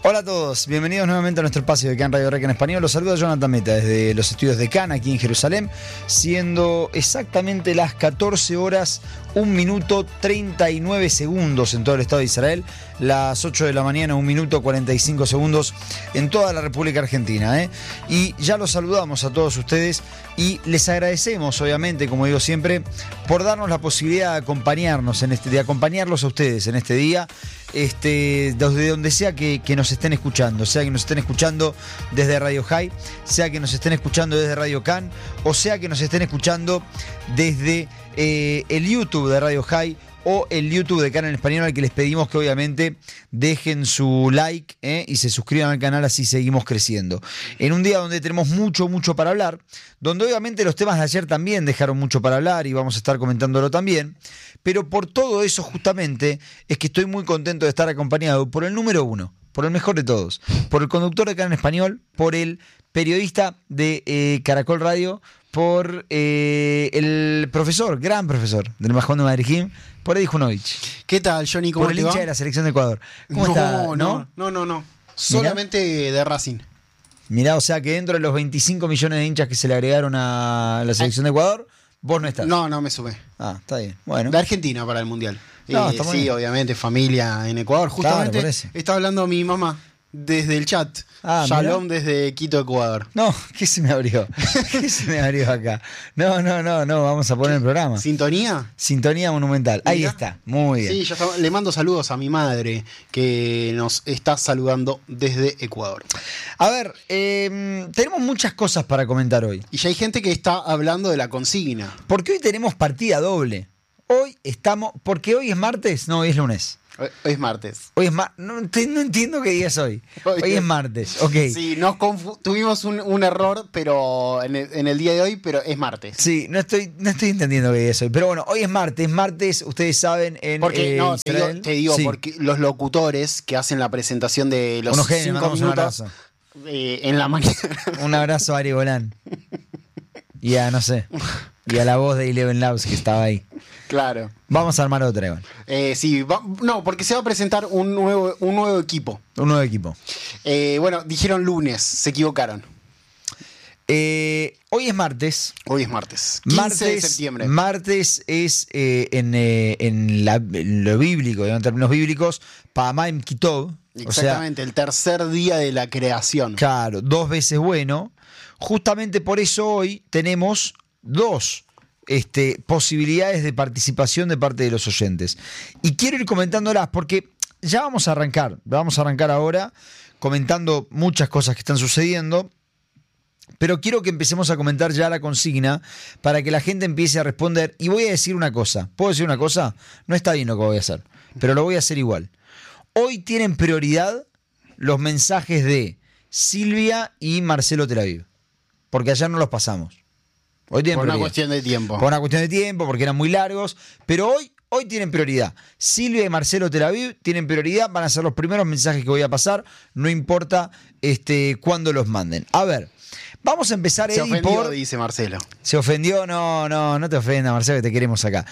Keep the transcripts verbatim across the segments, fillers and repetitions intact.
Hola a todos, bienvenidos nuevamente a nuestro espacio de CAN Radio Rec en español. Los saluda Jonathan Meta desde los estudios de CAN aquí en Jerusalén, siendo exactamente las catorce horas, un minuto treinta y nueve segundos en todo el Estado de Israel, las ocho de la mañana, un minuto cuarenta y cinco segundos en toda la República Argentina, ¿eh? Y ya los saludamos a todos ustedes y les agradecemos, obviamente, como digo siempre, por darnos la posibilidad de acompañarnos en este, de acompañarlos a ustedes en este día, este, desde donde sea que, que nos estén escuchando, sea que nos estén escuchando desde Radio High, sea que nos estén escuchando desde Radio CAN, o sea que nos estén escuchando desde eh, el YouTube de Radio High o el YouTube de CAN en español, al que les pedimos que obviamente dejen su like eh, y se suscriban al canal, así seguimos creciendo. En un día donde tenemos mucho, mucho para hablar, donde obviamente los temas de ayer también dejaron mucho para hablar y vamos a estar comentándolo también, pero por todo eso justamente es que estoy muy contento de estar acompañado por el número uno, por el mejor de todos, por el conductor de CAN en español, por el periodista de eh, Caracol Radio, por eh, el profesor, gran profesor del Majón de Madrid, por Eddie Junovich. ¿Qué tal, Johnny? ¿Cómo por te el va? hincha de la selección de Ecuador. ¿Cómo no, está? No, no, no, no, no. Solamente de Racing. Mirá, o sea que dentro de los veinticinco millones de hinchas que se le agregaron a la selección de Ecuador, vos no estás. No, no me sumé. Ah, está bien. Bueno. De Argentina para el Mundial. No, eh, sí, bien. Obviamente, familia en Ecuador. Justamente claro, está hablando mi mamá desde el chat. Ah, Shalom desde Quito, Ecuador. No, ¿qué se me abrió? ¿Qué se me abrió acá? No, no, no, no, vamos a poner el programa. ¿Sintonía? Sintonía monumental. Ahí Mirá. está, muy bien. Sí, yo estaba, le mando saludos a mi madre que nos está saludando desde Ecuador. A ver, eh, tenemos muchas cosas para comentar hoy. Y ya hay gente que está hablando de la consigna. Porque hoy tenemos partida doble. Hoy estamos, porque hoy es martes, no, hoy es lunes. Hoy, hoy es martes. Hoy es martes, no, no entiendo qué día es hoy. Hoy, hoy es martes, ok. Sí, nos tuvimos un, un error pero en el, en el día de hoy, pero es martes. Sí, no estoy, no estoy entendiendo qué día es hoy. Pero bueno, hoy es martes, martes, ustedes saben, en porque, eh, no, te digo, Israel. te digo Sí. Porque los locutores que hacen la presentación de los Unos genios, cinco mandamos un minutos abrazo. eh, en la mañana. Un abrazo a Ari Bolán. Y a, no sé, y a la voz de Eleven Labs que estaba ahí. Claro. Vamos a armar otra, igual. Eh, sí, va, no, porque se va a presentar un nuevo, un nuevo equipo. Un nuevo equipo. Eh, bueno, dijeron lunes, se equivocaron. Eh, hoy es martes. Hoy es martes. quince Martes, de septiembre. Martes es eh, en, eh, en, la, en lo bíblico, en términos bíblicos, Pa'amayim Kitov. Exactamente, o sea, el tercer día de la creación. Claro, dos veces bueno. Justamente por eso hoy tenemos dos este, posibilidades de participación de parte de los oyentes. Y quiero ir comentándolas porque ya vamos a arrancar. Vamos a arrancar ahora comentando muchas cosas que están sucediendo. Pero quiero que empecemos a comentar ya la consigna para que la gente empiece a responder. Y voy a decir una cosa. ¿Puedo decir una cosa? No está bien lo que voy a hacer, pero lo voy a hacer igual. Hoy tienen prioridad los mensajes de Silvia y Marcelo Tel Aviv, porque ayer no los pasamos. Hoy tienen Por una prioridad. cuestión de tiempo. Por una cuestión de tiempo, porque eran muy largos. Pero hoy, hoy tienen prioridad. Silvia y Marcelo Tel Aviv tienen prioridad. Van a ser los primeros mensajes que voy a pasar. No importa este, cuándo los manden. A ver, vamos a empezar, Se Eddie, ofendió, por... dice Marcelo. ¿Se ofendió? No, no, no te ofenda, Marcelo, que te queremos acá.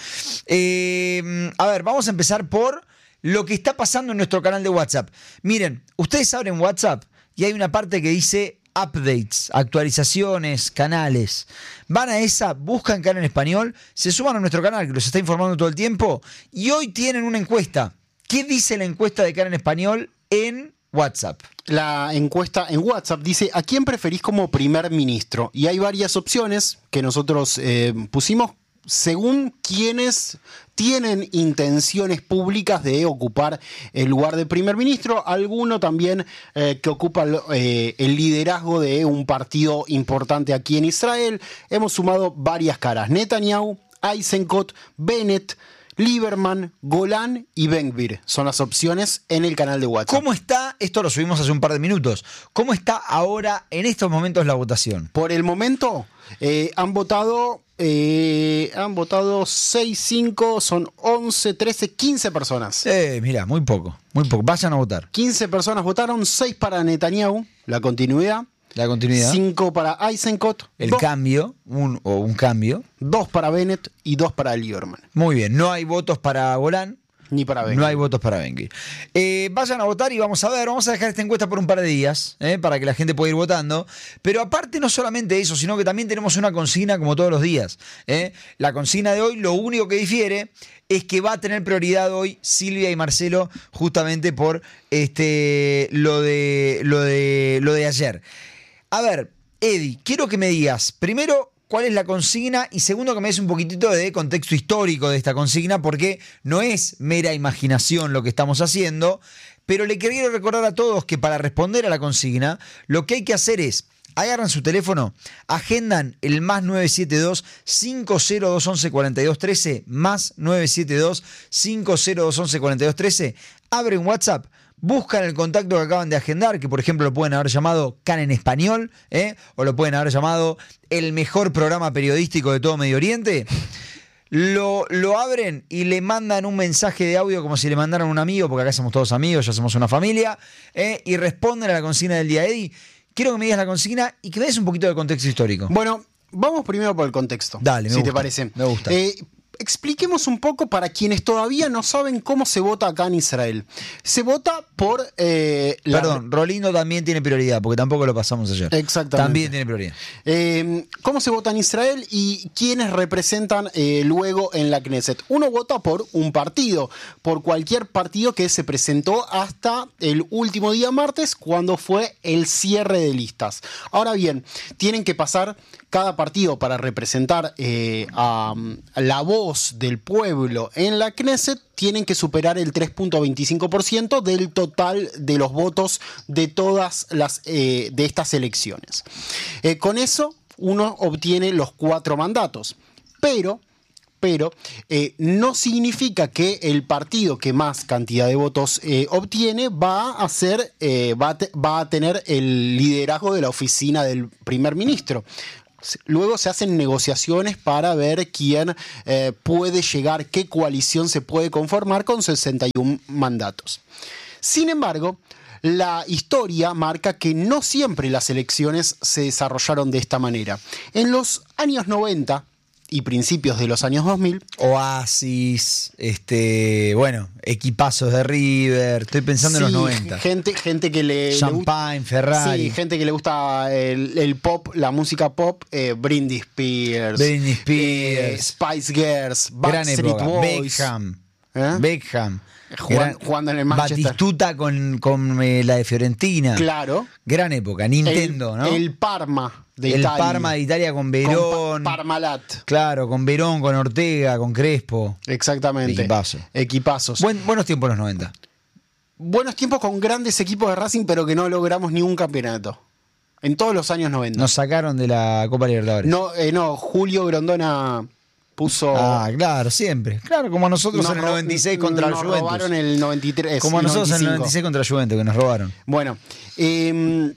Eh, a ver, vamos a empezar por lo que está pasando en nuestro canal de WhatsApp. Miren, ustedes abren WhatsApp y hay una parte que dice updates, actualizaciones, canales. Van a esa, buscan Can en español, se suman a nuestro canal que los está informando todo el tiempo y hoy tienen una encuesta. ¿Qué dice la encuesta de Can en español en WhatsApp? La encuesta en WhatsApp dice: ¿a quién preferís como primer ministro? Y hay varias opciones que nosotros eh, pusimos según quienes tienen intenciones públicas de ocupar el lugar de primer ministro, alguno también eh, que ocupa eh, el liderazgo de un partido importante aquí en Israel. Hemos sumado varias caras: Netanyahu, Eisenkot, Bennett, Lieberman, Golán y Ben-Gvir son las opciones en el canal de WhatsApp. ¿Cómo está? Esto lo subimos hace un par de minutos. ¿Cómo está ahora, en estos momentos, la votación? Por el momento eh, han votado eh, han votado seis, cinco, son once, trece, quince personas. Eh, mira, muy poco, muy poco. Vayan a votar. quince personas votaron, seis para Netanyahu, la continuidad. La continuidad. cinco para Eisenkot. El dos, cambio, un, o un cambio. dos para Bennett y dos para Lieberman. Muy bien, no hay votos para Golán. Ni para Benguir. No hay votos para Benguir. Eh, vayan a votar y vamos a ver, vamos a dejar esta encuesta por un par de días, eh, para que la gente pueda ir votando. Pero aparte no solamente eso, sino que también tenemos una consigna como todos los días. Eh. La consigna de hoy, lo único que difiere es que va a tener prioridad hoy Silvia y Marcelo justamente por este, lo, de, lo, de, lo de ayer. A ver, Eddie, quiero que me digas, primero, cuál es la consigna y segundo, que me des un poquitito de contexto histórico de esta consigna, porque no es mera imaginación lo que estamos haciendo, pero le quiero recordar a todos que para responder a la consigna, lo que hay que hacer es: agarran su teléfono, agendan el más nueve siete dos, cinco cero dos, once, cuarenta y dos, trece, más nueve siete dos, cinco cero dos, once, cuarenta y dos, trece, abren WhatsApp, buscan el contacto que acaban de agendar, que por ejemplo lo pueden haber llamado Can en Español, ¿eh? O lo pueden haber llamado el mejor programa periodístico de todo Medio Oriente. Lo, lo abren y le mandan un mensaje de audio como si le mandaran a un amigo, porque acá somos todos amigos, ya somos una familia, ¿eh? Y responden a la consigna del día. Eddie, quiero que me digas la consigna y que me des un poquito de contexto histórico. Bueno, vamos primero por el contexto. Dale, me si gusta, te parece. Me gusta. Eh, expliquemos un poco para quienes todavía no saben cómo se vota acá en Israel. Se vota por... Eh, la... Perdón, Rolino también tiene prioridad, porque tampoco lo pasamos ayer. Exactamente. También tiene prioridad. Eh, ¿Cómo se vota en Israel y quiénes representan eh, luego en la Knesset? Uno vota por un partido, por cualquier partido que se presentó hasta el último día martes, cuando fue el cierre de listas. Ahora bien, tienen que pasar cada partido para representar eh, a, a la voz del pueblo en la Knesset, tienen que superar el tres punto veinticinco por ciento del total de los votos de todas las eh, de estas elecciones. Eh, con eso uno obtiene los cuatro mandatos, pero pero eh, no significa que el partido que más cantidad de votos eh, obtiene va a ser eh, va, a te, va a tener el liderazgo de la oficina del primer ministro. Luego se hacen negociaciones para ver quién eh, puede llegar, qué coalición se puede conformar con sesenta y uno mandatos. Sin embargo, la historia marca que no siempre las elecciones se desarrollaron de esta manera. En los años noventa y principios de los años dos mil... Oasis, este, bueno, equipazos de River, estoy pensando sí, en los noventa. Gente, gente que le... Champagne, le, Ferrari. Sí, gente que le gusta el, el pop, la música pop, eh, Britney Spears. Britney Spears. Eh, Spice Girls, Gran Backstreet época. Boys. Beckham. ¿Eh? Beckham. Juan, jugando en el Manchester. Batistuta con, con eh, la de Fiorentina. Claro. Gran época. Nintendo, el, ¿no? El Parma de el Italia. Parma de Italia con Verón. Con pa Parmalat. Claro, con Verón, con Ortega, con Crespo. Exactamente. Equipazo. Equipazos. Buen, buenos tiempos los noventa. Buenos tiempos con grandes equipos de Racing, pero que no logramos ni un campeonato. En todos los años noventa. Nos sacaron de la Copa Libertadores. No, eh, no, Julio Grondona puso... Ah, claro, siempre. Claro, como a nosotros en el noventa y seis contra el Juventus. Nos robaron el noventa y tres. Como a nosotros noventa y cinco. en el noventa y seis contra el Juventus, que nos robaron. Bueno, eh,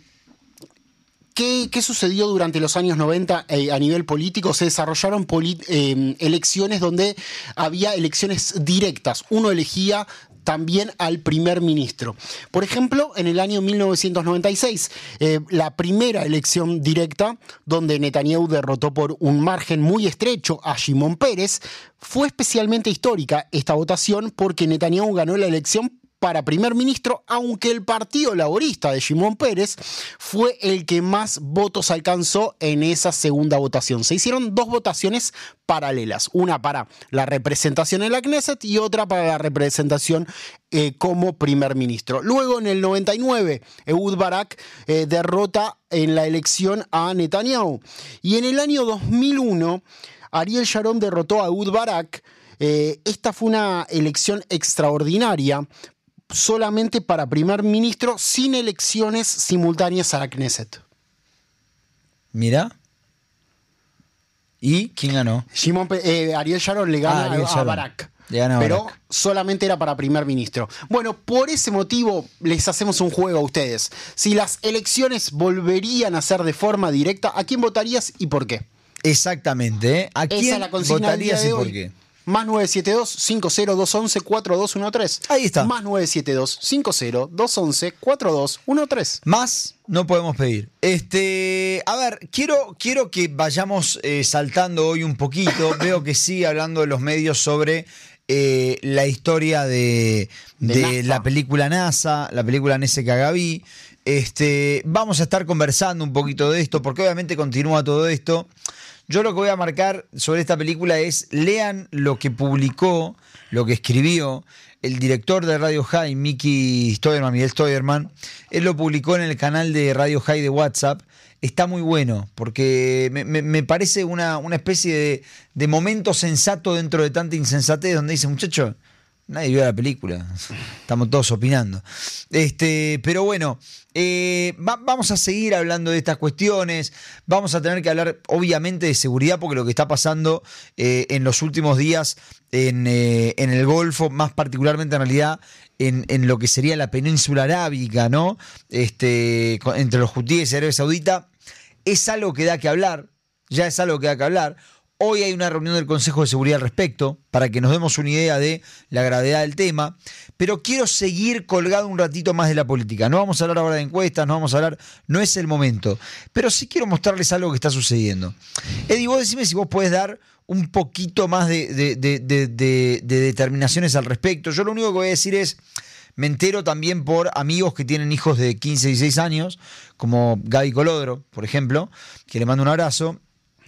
¿qué, ¿qué sucedió durante los años noventa eh, a nivel político? Se desarrollaron eh, elecciones donde había elecciones directas. Uno elegía también al primer ministro. Por ejemplo, en el año mil novecientos noventa y seis, eh, la primera elección directa, donde Netanyahu derrotó por un margen muy estrecho a Shimon Peres, fue especialmente histórica esta votación porque Netanyahu ganó la elección para primer ministro, aunque el Partido Laborista de Shimon Peres fue el que más votos alcanzó en esa segunda votación. Se hicieron dos votaciones paralelas, una para la representación en la Knesset y otra para la representación eh, como primer ministro. Luego, en el noventa y nueve, Ehud Barak eh, derrota en la elección a Netanyahu. Y en el año dos mil uno, Ariel Sharon derrotó a Ehud Barak. Eh, esta fue una elección extraordinaria, solamente para primer ministro, sin elecciones simultáneas a la Knesset. Mira. ¿Y quién ganó? Shimon, eh, Ariel Sharon le gana ah, a, a Barak. Le gana a pero Barak. Solamente era para primer ministro. Bueno, por ese motivo les hacemos un juego a ustedes. Si las elecciones volverían a ser de forma directa, ¿a quién votarías y por qué? Exactamente. ¿eh? ¿A Esa quién es la consigna del día votarías de y hoy. por qué? Más nueve siete dos, cinco cero dos uno uno, cuatro dos uno tres. Ahí está. Más nueve siete dos, cinco cero dos uno uno, cuatro dos uno tres. Más no podemos pedir. Este, a ver, quiero, quiero que vayamos eh, saltando hoy un poquito. Veo que sigue hablando de los medios sobre eh, la historia de, de, de la película NASA, la película Nese Kagaví. Este, vamos a estar conversando un poquito de esto, porque obviamente continúa todo esto. Yo lo que voy a marcar sobre esta película es: lean lo que publicó, lo que escribió el director de Radio High, Mickey Stoyerman, Miguel Stoyerman. Él lo publicó en el canal de Radio High de WhatsApp. Está muy bueno, porque me, me, me parece una, una especie de, de momento sensato dentro de tanta insensatez, donde dice, muchacho, nadie vio la película, estamos todos opinando. Este, pero bueno, eh, va, vamos a seguir hablando de estas cuestiones, vamos a tener que hablar obviamente de seguridad, porque lo que está pasando eh, en los últimos días en, eh, en el Golfo, más particularmente en realidad en, en lo que sería la península arábica, ¿no? Este, entre los hutíes y Arabia Saudita, es algo que da que hablar, ya es algo que da que hablar. Hoy hay una reunión del Consejo de Seguridad al respecto, para que nos demos una idea de la gravedad del tema, pero quiero seguir colgado un ratito más de la política. No vamos a hablar ahora de encuestas, no vamos a hablar, no es el momento, pero sí quiero mostrarles algo que está sucediendo. Eddie, vos decime si vos podés dar un poquito más de, de, de, de, de, de determinaciones al respecto. Yo lo único que voy a decir es, me entero también por amigos que tienen hijos de quince, dieciséis años, como Gaby Colodro, por ejemplo, que le mando un abrazo,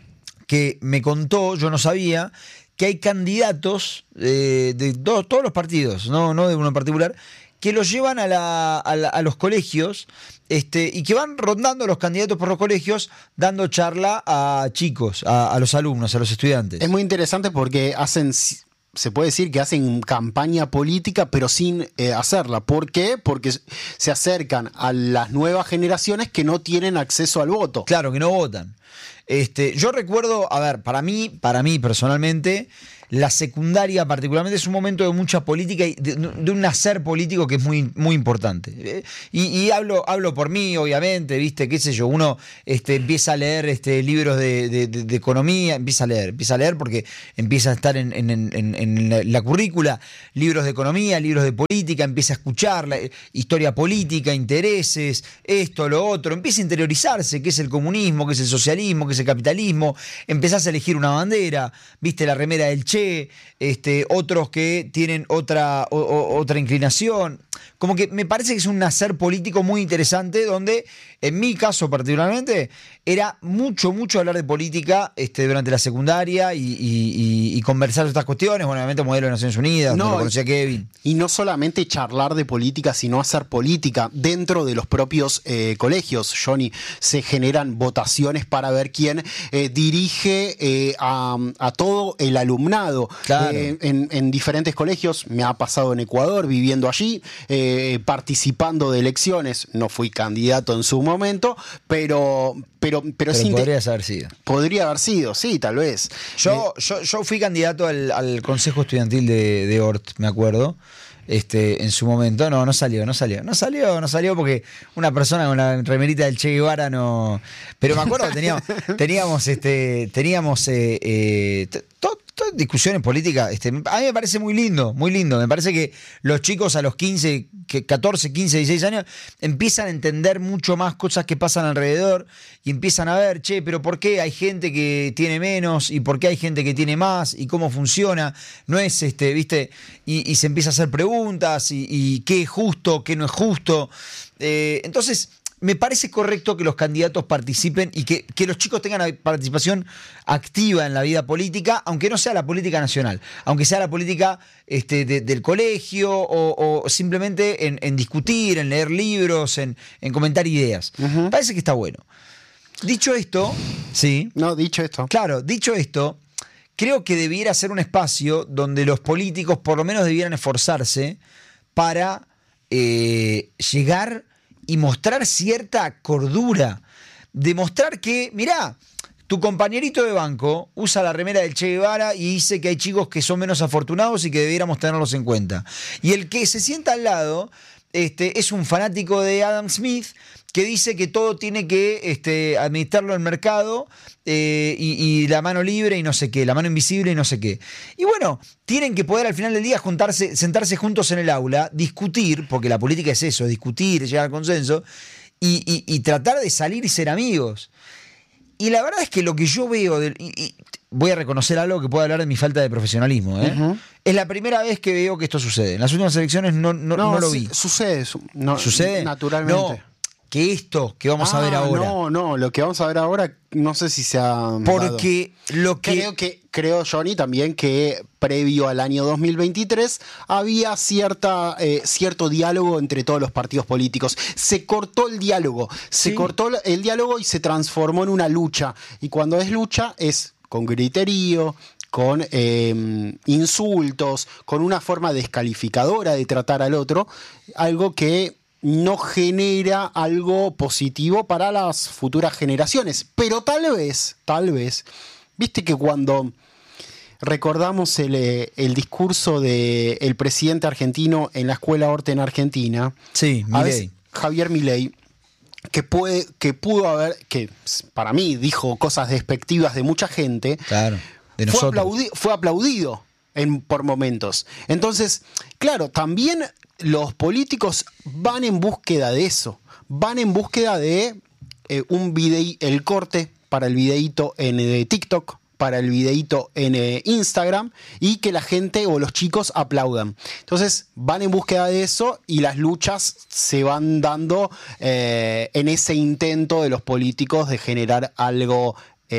que me contó, yo no sabía, que hay candidatos eh, de do, todos los partidos, no, no de uno en particular, que los llevan a, la, a, la, a los colegios este, y que van rondando los candidatos por los colegios dando charla a chicos, a, a los alumnos, a los estudiantes. Es muy interesante porque hacen... se puede decir que hacen campaña política, pero sin eh, hacerla. ¿Por qué? Porque se acercan a las nuevas generaciones que no tienen acceso al voto. Claro, que no votan. Este, yo recuerdo, a ver, para mí, para mí personalmente, la secundaria particularmente es un momento de mucha política y de, de un nacer político que es muy, muy importante. Y, y hablo, hablo por mí, obviamente, viste, qué sé yo, uno este, empieza a leer este, libros de, de, de, de economía, empieza a leer, empieza a leer porque empieza a estar en, en, en, en la, la currícula, libros de economía, libros de política, empieza a escuchar la, historia política, intereses, esto, lo otro, empieza a interiorizarse qué es el comunismo, qué es el socialismo, qué es el capitalismo, empezás a elegir una bandera, viste la remera del Che, Este, otros que tienen otra, o, o, otra inclinación. Como que me parece que es un nacer político muy interesante, donde en mi caso particularmente era mucho, mucho hablar de política este, durante la secundaria y, y, y, y conversar de estas cuestiones. Bueno, obviamente modelo de Naciones Unidas, no, lo conocía Kevin. Y no solamente charlar de política, sino hacer política dentro de los propios eh, colegios. Johnny, se generan votaciones para ver quién eh, dirige eh, a, a todo el alumnado. Claro. Eh, en, en diferentes colegios, me ha pasado en Ecuador, viviendo allí, eh, participando de elecciones. No fui candidato en su momento, pero... Pero, pero, pero sin podrías te... haber sido. Podría haber sido, sí, tal vez. Yo, eh, yo, yo fui candidato al, al Consejo Estudiantil de, de Ort, me acuerdo. Este, en su momento, no, no salió, no salió, no salió, no salió porque una persona con la remerita del Che Guevara no. Pero me acuerdo que teníamos, teníamos, este, teníamos eh, eh, to, to, discusiones políticas. Este, a mí me parece muy lindo, muy lindo. Me parece que los chicos a los quince, catorce, quince, dieciséis años empiezan a entender mucho más cosas que pasan alrededor y empiezan a ver, che, pero ¿por qué hay gente que tiene menos y por qué hay gente que tiene más y cómo funciona? No es este, ¿viste? Y, y se empieza a hacer preguntas. Preguntas y, y qué es justo, qué no es justo. Eh, entonces, me parece correcto que los candidatos participen y que, que los chicos tengan participación activa en la vida política, aunque no sea la política nacional, aunque sea la política este, de, del colegio o, o simplemente en, en discutir, en leer libros, en, en comentar ideas. Uh-huh. Parece que está bueno. Dicho esto, sí. No, dicho esto. Claro, dicho esto. Creo que debiera ser un espacio donde los políticos por lo menos debieran esforzarse para eh, llegar y mostrar cierta cordura. Demostrar que, mirá, tu compañerito de banco usa la remera del Che Guevara y dice que hay chicos que son menos afortunados y que debiéramos tenerlos en cuenta. Y el que se sienta al lado este, es un fanático de Adam Smith que dice que todo tiene que este, administrarlo el mercado eh, y, y la mano libre y no sé qué, la mano invisible y no sé qué. Y bueno, tienen que poder al final del día juntarse, sentarse juntos en el aula, discutir, porque la política es eso, discutir, llegar al consenso, y, y, y tratar de salir y ser amigos. y la verdad es que lo que yo veo, del, y, y voy a reconocer algo que puede hablar de mi falta de profesionalismo, ¿eh? Uh-huh. Es la primera vez que veo que esto sucede. En las últimas elecciones no, no, no, no lo vi. Sucede, su, no, ¿Sucede? Naturalmente. No, que esto que vamos ah, a ver ahora. No, no, lo que vamos a ver ahora no sé si se ha Porque dado. lo que... Creo que, creo, Johnny, también que previo al año dos mil veintitrés había cierta, eh, cierto diálogo entre todos los partidos políticos. Se cortó el diálogo, se sí. cortó el diálogo y se transformó en una lucha. Y cuando es lucha es con griterío, con eh, insultos, con una forma descalificadora de tratar al otro, algo que no genera algo positivo para las futuras generaciones. Pero tal vez, tal vez, viste que cuando recordamos el, el discurso del presidente argentino en la Escuela Orte en Argentina, sí, Milei. Javier Milei, que puede, que pudo haber, que para mí dijo cosas despectivas de mucha gente, claro, de fue, nosotros. aplaudi, fue aplaudido en, por momentos. Entonces, claro, también los políticos van en búsqueda de eso, van en búsqueda de eh, un video, el corte para el videíto en eh, TikTok, para el videíto en eh, Instagram, y que la gente o los chicos aplaudan. Entonces van en búsqueda de eso y las luchas se van dando eh, en ese intento de los políticos de generar algo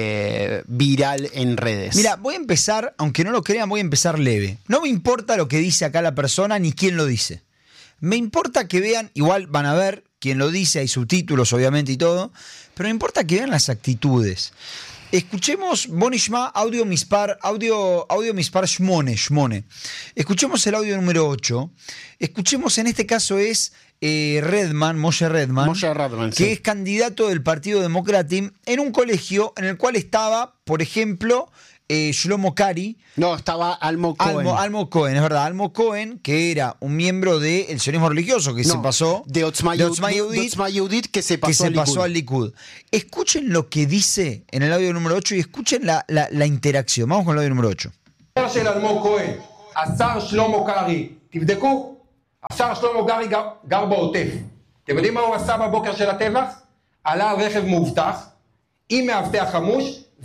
Eh, viral en redes. Mira, voy a empezar, aunque no lo crean, voy a empezar leve. No me importa lo que dice acá la persona ni quién lo dice. Me importa que vean, igual van a ver quién lo dice, hay subtítulos obviamente y todo, pero me importa que vean las actitudes. Escuchemos Bonishma, audio mispar, audio, audio mispar shmone, shmone. Escuchemos el audio número ocho. Escuchemos, en este caso es eh, Redman, Moshe Redman, Moshe Redman, que sí. es candidato del Partido Democratim en un colegio en el cual estaba, por ejemplo, eh, Shlomo Kari. No, estaba Almo Cohen. Almo, Almo Cohen, es verdad. Almo Cohen, que era un miembro del sionismo religioso que no, se pasó. De Otzma Yehudit, que se pasó, que se al, pasó Likud. al Likud. Escuchen lo que dice en el audio número ocho y escuchen la, la, la interacción. Vamos con el audio número ocho. של אלמוג כהן, השר שלמה קרעי, תבדקו, השר שלמה קרעי גר, גר בעוטף. אתם יודעים מה הוא עשה בבוקר של הטבח? עלה על רכב מאובטח, עם מאבטח חמוש,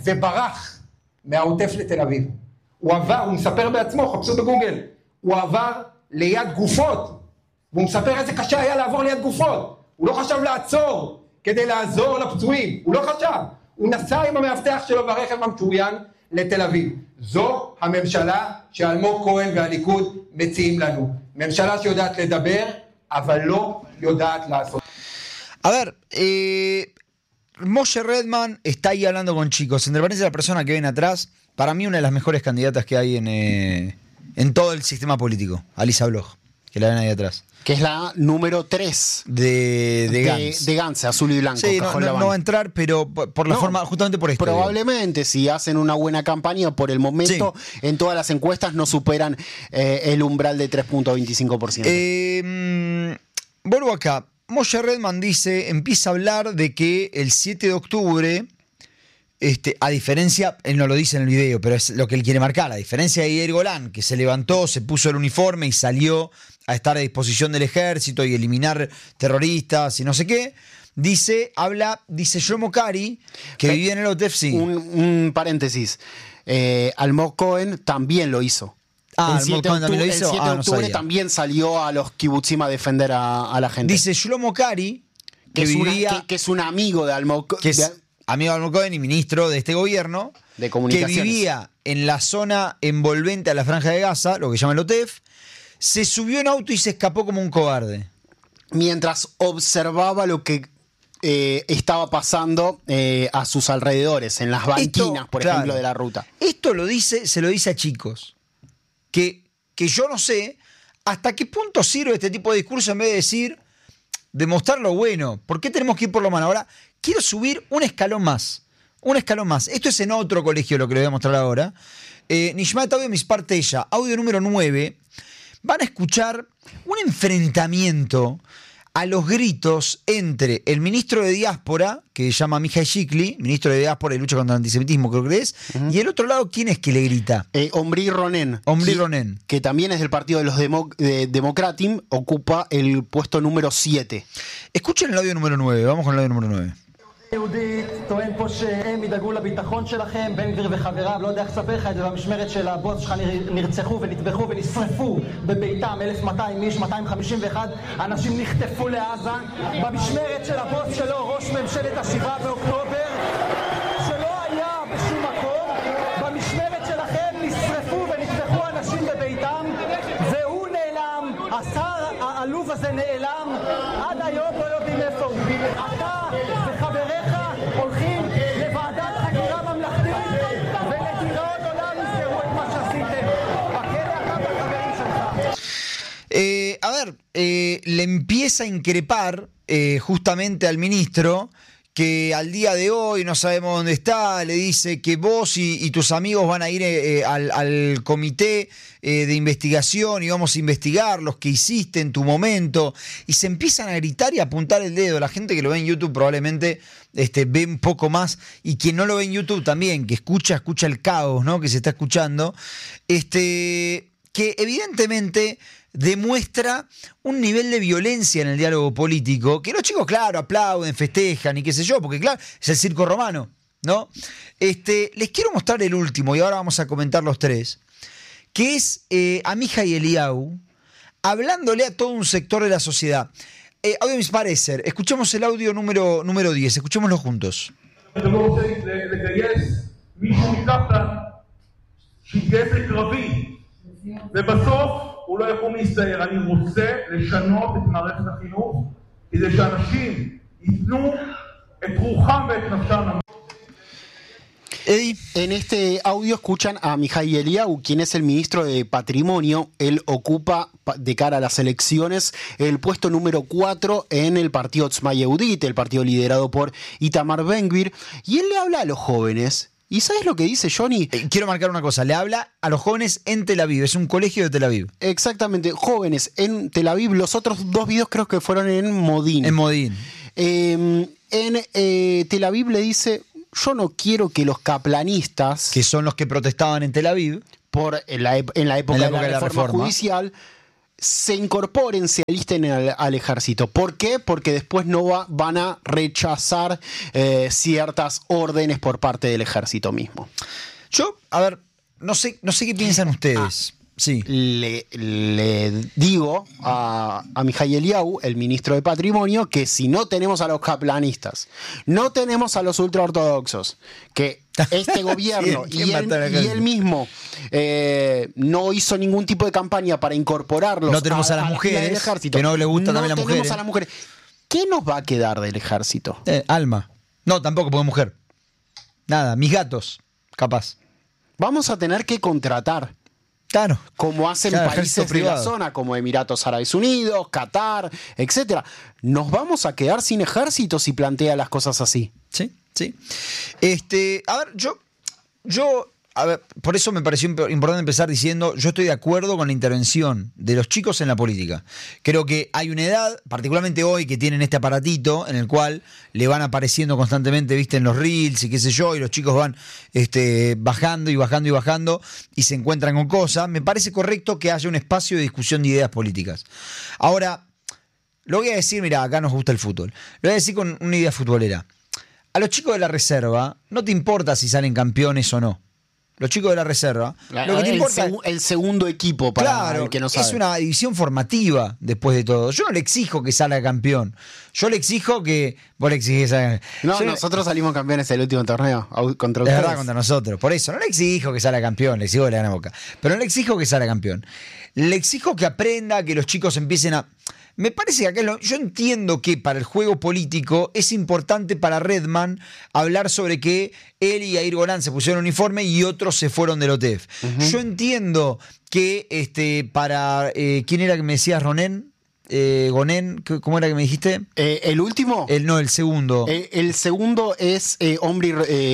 וברח מהעוטף לתל אביב. הוא עבר, הוא מספר בעצמו, חפשו בגוגל, הוא עבר ליד גופות, והוא מספר איזה קשה היה לעבור ליד גופות. הוא לא חשב לעצור כדי לעזור לפצועים, הוא לא חשב. הוא נסע עם המאבטח שלו ברכב המשוריין לתל אביב. זו הממשלה שאלמוג כהן והליכוד מציעים לנו. ממשלה שיודעת לדבר, אבל לא יודעת לעשות. A ver, eh, Moshe Redman está ahí hablando con chicos. Entre paréntesis, la persona que ven atrás, para mí una de las mejores candidatas que hay en, eh, en todo el sistema político, Alisa Bloch, que la ven ahí atrás. Que es la número tres de, de, de Gantz. De Gantz, azul y blanco. Sí, no, no, no va a entrar, pero por, por la no, forma, justamente por esto. Probablemente, digo. Si hacen una buena campaña, por el momento, sí. En todas las encuestas no superan eh, el umbral de tres punto veinticinco por ciento. Eh, vuelvo acá. Moshe Redman dice, empieza a hablar de que el siete de octubre, este, a diferencia, él no lo dice en el video, pero es lo que él quiere marcar, a diferencia de Yair Golán, que se levantó, se puso el uniforme y salió a estar a disposición del ejército y eliminar terroristas y no sé qué, dice, habla, dice Shlomo Kari, que Pe- vivía en el O T E F, sí. Un, un paréntesis, eh, Almog Cohen también lo hizo. Ah, el siete de octubre, también lo hizo. El siete ah, de octubre no también salió a los kibutzim a defender a, a la gente. Dice Shlomo Kari, que, que, vivía, una, que, que es un amigo de Almog Cohen. Que es amigo de Almog Cohen y ministro de este gobierno. De comunicaciones. Que vivía en la zona envolvente a la Franja de Gaza, lo que llama el O T E F. Se subió en auto y se escapó como un cobarde. Mientras observaba lo que eh, estaba pasando eh, a sus alrededores, en las banquinas, Esto, por claro, ejemplo, de la ruta. Esto lo dice, se lo dice a chicos. Que, que yo no sé hasta qué punto sirve este tipo de discurso en vez de decir, demostrar lo bueno. ¿Por qué tenemos que ir por lo malo? Ahora, quiero subir un escalón más. Un escalón más. Esto es en otro colegio lo que les voy a mostrar ahora. Eh, Nishmat Audio Mispar Teya, audio número nueve. Van a escuchar un enfrentamiento a los gritos entre el ministro de Diáspora, que se llama Mihai Shikli, ministro de Diáspora y lucha contra el antisemitismo, creo que es, uh-huh. Y el otro lado, ¿quién es que le grita? Eh, Omri Ronen. Omri que, Ronen. Que también es del partido de los Demo, de Democratim, ocupa el puesto número siete. Escuchen el audio número nueve, vamos con el audio número nueve. יהודית טוען פה שהם ידאגו לביטחון שלכם, בן גביר וחבריו, לא יודע איך לספר לך את זה, במשמרת של הבוס שלך נרצחו ונטבחו ונשרפו בביתם אלף מאתיים איש, מאתיים חמישים ואחת אנשים נחטפו לעזה, במשמרת של הבוס שלו, ראש ממשלת השבעה באוקטובר, שלא היה בשום מקום, במשמרת שלכם נשרפו ונטבחו אנשים בביתם, והוא נעלם, השר העלוב הזה נעלם, עד היום לא יודעים איפה הוא. אתה וחבריך הולכים לוועדת חקירה ממלכתית ולדיראון עולם יזכרו את מה שעשיתם בכלא אתה והחברים שלך. Eh, a ver, eh, le empieza a increpar eh, justamente al ministro que al día de hoy no sabemos dónde está, le dice que vos y, y tus amigos van a ir eh, al, al comité eh, de investigación y vamos a investigar los que hiciste en tu momento, y se empiezan a gritar y a apuntar el dedo. La gente que lo ve en YouTube probablemente este, ve un poco más, y quien no lo ve en YouTube también, que escucha, escucha el caos, ¿no?, que se está escuchando, este, que evidentemente demuestra un nivel de violencia en el diálogo político, que los chicos, claro, aplauden, festejan y qué sé yo, porque claro, es el circo romano, ¿no? Este, les quiero mostrar el último, y ahora vamos a comentar los tres, que es eh, Amihai Eliyahu, hablándole a todo un sector de la sociedad. Eh, audio mis parecer, escuchemos el audio número, número diez, escuchémoslo juntos. הוא לא יכול להסתער. אני רוצה לשנות את מערכת החינוך כדי שאנשים ייתנו את רוחם ואת נפשם. En este audio escuchan a Amihai Eliyahu, quien es el ministro de Patrimonio. Él ocupa, de cara a las elecciones, el puesto número cuatro en el partido Otzma Yehudit, el partido liderado por Itamar Ben-Gvir, y él le habla a los jóvenes. ¿Y sabes lo que dice Johnny? Eh, quiero marcar una cosa, le habla a los jóvenes en Tel Aviv, es un colegio de Tel Aviv. Exactamente, jóvenes en Tel Aviv. Los otros dos videos creo que fueron en Modín. En Modín. Eh, en eh, Tel Aviv le dice: yo no quiero que los kaplanistas, que son los que protestaban en Tel Aviv, por en la, en la época, en la época de, la de la reforma, reforma judicial, se incorporen, se alisten al, al ejército. ¿Por qué? Porque después no va, van a rechazar eh, ciertas órdenes por parte del ejército mismo. Yo, a ver, no sé, no sé qué piensan ustedes. Ah, sí. Le, le digo a, a Amihai Eliyahu, el ministro de Patrimonio, que si no tenemos a los kaplanistas, no tenemos a los ultraortodoxos, que este gobierno y, él, y él mismo eh, no hizo ningún tipo de campaña para incorporarlos. No tenemos a, a las mujeres, al ejército, que no le gustan no también las mujeres. mujeres. A las mujeres. ¿Qué nos va a quedar del ejército? Eh, alma. No, tampoco, porque mujer. Nada, mis gatos, capaz. Vamos a tener que contratar. Claro. Como hacen claro, países de la zona, como Emiratos Árabes Unidos, Qatar, etcétera. Nos vamos a quedar sin ejército si plantea las cosas así. Sí, sí. Este, a ver, yo, yo, a ver, por eso me pareció importante empezar diciendo, yo estoy de acuerdo con la intervención de los chicos en la política. Creo que hay una edad, particularmente hoy, que tienen este aparatito en el cual le van apareciendo constantemente, viste, en los reels y qué sé yo, y los chicos van este, bajando y bajando y bajando y se encuentran con cosas. Me parece correcto que haya un espacio de discusión de ideas políticas. Ahora, lo voy a decir, mira, acá nos gusta el fútbol. Lo voy a decir con una idea futbolera. A los chicos de la reserva no te importa si salen campeones o no. Los chicos de la reserva, la, lo que te el, importa seg el segundo equipo para claro, el que no sabe. Es una división formativa después de todo. Yo no le exijo que salga campeón. Yo le exijo que vos le exigís a... No, Yo nosotros le... salimos campeones el último torneo contra es ustedes. verdad, contra nosotros. Por eso no le exijo que salga campeón, le exijo que le gane a Boca. Pero no le exijo que salga campeón. Le exijo que aprenda, que los chicos empiecen a... Me parece que acá lo, yo entiendo que para el juego político es importante para Redman hablar sobre que él y Yair Golan se pusieron uniforme y otros se fueron del O T E F. Uh-huh. Yo entiendo que este para... Eh, ¿Quién era que me decías, Ronen? Eh, Gonen, ¿cómo era que me dijiste? Eh, ¿El último? El, no, el segundo. El, el segundo es eh, Omri,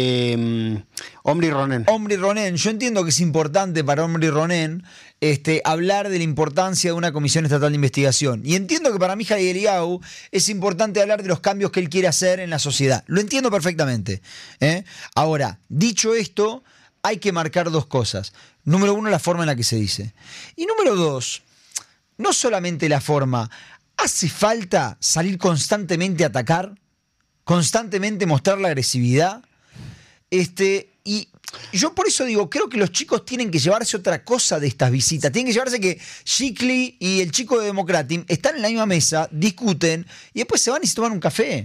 eh, Omri Ronen. Omri Ronen. Yo entiendo que es importante para Omri Ronen este, hablar de la importancia de una comisión estatal de investigación. Y entiendo que para Amihai Eliyahu es importante hablar de los cambios que él quiere hacer en la sociedad. Lo entiendo perfectamente. ¿eh? Ahora, dicho esto, hay que marcar dos cosas. Número uno, la forma en la que se dice. Y número dos... No solamente la forma, ¿hace falta salir constantemente a atacar? constantemente mostrar la agresividad. Este, y yo por eso digo, creo que los chicos tienen que llevarse otra cosa de estas visitas. Tienen que llevarse que Shikli y el chico de Democratim están en la misma mesa, discuten y después se van y se toman un café.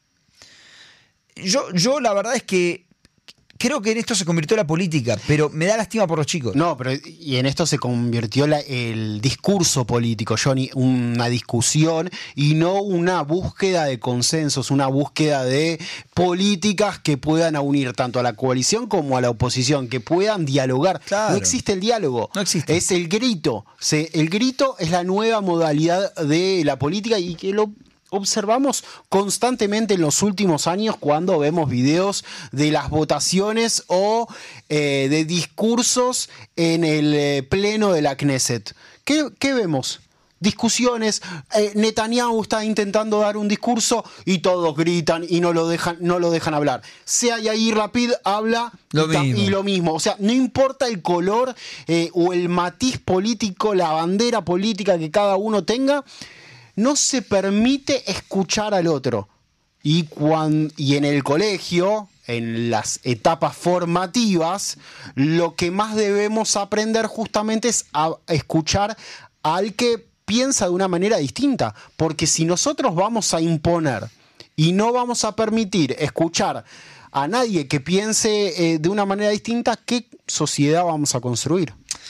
Yo, yo la verdad es que creo que en esto se convirtió la política, pero me da lástima por los chicos. No, pero y en esto se convirtió la, el discurso político, Johnny, una discusión y no una búsqueda de consensos, una búsqueda de políticas que puedan unir tanto a la coalición como a la oposición, que puedan dialogar. Claro. No existe el diálogo, no existe. Es el grito. Se, el grito es la nueva modalidad de la política y que lo observamos constantemente en los últimos años cuando vemos videos de las votaciones o eh, de discursos en el eh, pleno de la Knesset. ¿Qué, qué vemos? Discusiones, eh, Netanyahu está intentando dar un discurso y todos gritan y no lo dejan, no lo dejan hablar. Sea Yair Lapid habla lo y, mismo. y lo mismo. O sea, no importa el color eh, o el matiz político, la bandera política que cada uno tenga, no se permite escuchar al otro. Y, cuando, y en el colegio, en las etapas formativas, lo que más debemos aprender justamente es a escuchar al que piensa de una manera distinta. Porque si nosotros vamos a imponer y no vamos a permitir escuchar a nadie que piense eh, de una manera distinta, ¿qué sociedad vamos a construir?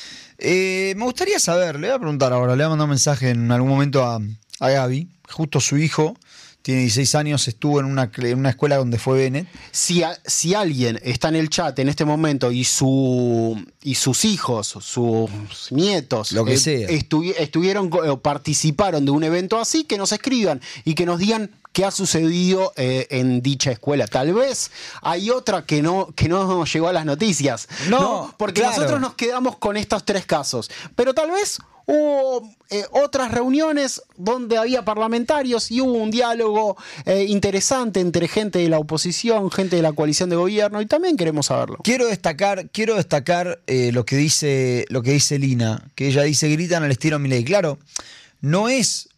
Eh, me gustaría saber, le voy a preguntar ahora, le voy a mandar un mensaje en algún momento a, a Gaby. Justo su hijo tiene dieciséis años, estuvo en una, en una escuela donde fue Bennett. Si, a, si alguien está en el chat en este momento y, su, y sus hijos, sus nietos, lo que eh, sea, estu, estuvieron o participaron de un evento así, que nos escriban y que nos digan qué ha sucedido eh, en dicha escuela. Tal vez hay otra que no, que no llegó a las noticias. No, ¿no? Porque claro. nosotros nos quedamos con estos tres casos. Pero tal vez hubo eh, otras reuniones donde había parlamentarios y hubo un diálogo eh, interesante entre gente de la oposición, gente de la coalición de gobierno, y también queremos saberlo. Quiero destacar, quiero destacar eh, lo que dice, lo que dice Lina, que ella dice, gritan al estilo Milei. Claro, no es